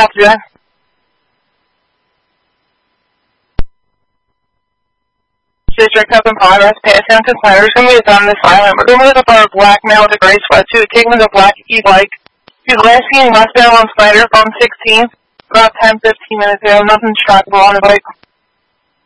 Jen. District up in progress. Pay attention to Snyder's going to be on this island. We're going to look for a black male with a gray sweatsuit, taking the black e-bike. He's last seen westbound on Snyder, phone 16, about 10-15 minutes ago. Nothing trackable on the bike.